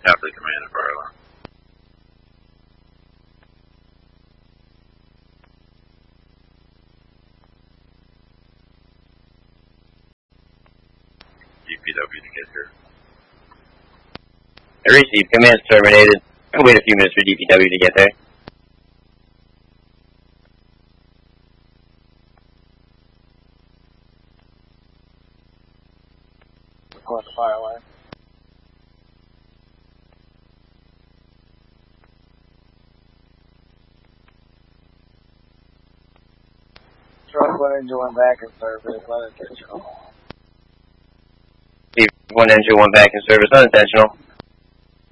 Copy command, fire alarm. DPW to get here. I received. Command's terminated. I'll wait a few minutes for DPW to get there. Report the fire line. Truck 1 engine 1 back in service, unintentional. Steve, 1 engine 1 back in service, unintentional.